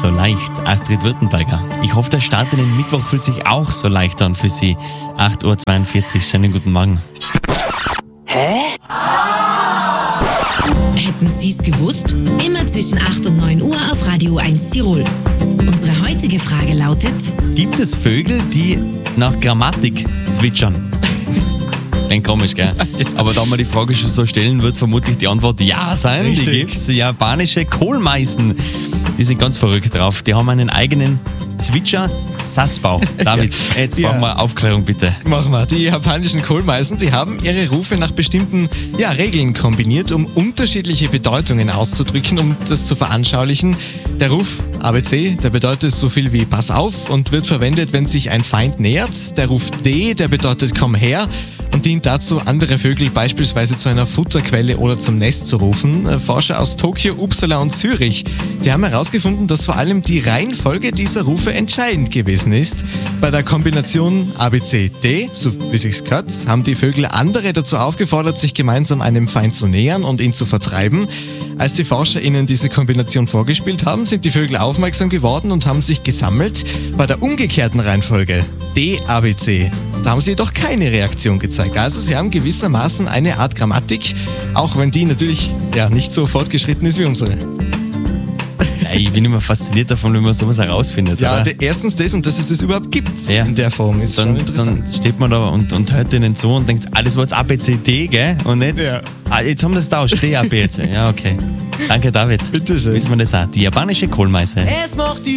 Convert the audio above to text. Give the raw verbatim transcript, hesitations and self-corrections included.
so leicht, Astrid Württemberger. Ich hoffe, der Start in den Mittwoch fühlt sich auch so leicht an für Sie. acht Uhr zweiundvierzig, schönen guten Morgen. Hätten Sie es gewusst? Immer zwischen acht und neun Uhr auf Radio eins Tirol. Unsere heutige Frage lautet: Gibt es Vögel, die nach Grammatik zwitschern? Klingt komisch, gell? Aber da man die Frage schon so stellen, wird vermutlich die Antwort ja sein. Richtig. Die gibt's. Japanische Kohlmeisen. Die sind ganz verrückt drauf. Die haben einen eigenen Zwitscher-Satzbau. David, jetzt Ja. brauchen wir Aufklärung bitte. Machen wir. Die japanischen Kohlmeisen, die haben ihre Rufe nach bestimmten ja, Regeln kombiniert, um unterschiedliche Bedeutungen auszudrücken, um das zu veranschaulichen. Der Ruf A B C, der bedeutet so viel wie Pass auf und wird verwendet, wenn sich ein Feind nähert. Der Ruf D, der bedeutet Komm her und dient dazu, andere Vögel beispielsweise zu einer Futterquelle oder zum Nest zu rufen. Äh, Forscher aus Tokio, Uppsala und Zürich, die haben herausgefunden, dass vor allem die Reihenfolge dieser Rufe entscheidend gewesen ist. Bei der Kombination A B C D, so wie sich's gehört, haben die Vögel andere dazu aufgefordert, sich gemeinsam einem Feind zu nähern und ihn zu vertreiben. Als die Forscher ihnen diese Kombination vorgespielt haben, sind die Vögel aufmerksam geworden und haben sich gesammelt. Bei der umgekehrten Reihenfolge D A B C, da haben sie jedoch keine Reaktion gezeigt. Also sie haben gewissermaßen eine Art Grammatik, auch wenn die natürlich ja, nicht so fortgeschritten ist wie unsere. Ja, ich bin immer fasziniert davon, wenn man sowas herausfindet. Ja, oder? de- erstens das und dass es das überhaupt gibt Ja. in der Form, ist schon Dann, interessant. dann steht man da und, und hört denen zu und denkt, ah, das war jetzt A B C D, gell? Und jetzt, Ja. ah, jetzt haben wir das tauscht, D A B C. Ja, okay. Danke, David. Bitteschön. Wissen wir das auch. Die japanische Kohlmeise. Es macht die